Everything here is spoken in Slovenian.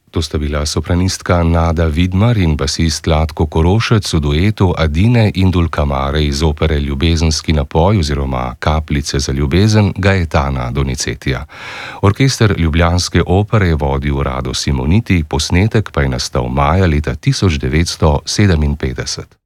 To sta bila sopranistka Nada Vidmar in basist Latko Korošec v duetu Adine in Dulkamare iz opere Ljubezenski napoj oziroma Kapljice za ljubezen Gaetana Donizetija. Orkester ljubljanske opere je vodil Rado Simoniti, posnetek pa je nastal maja leta 1957.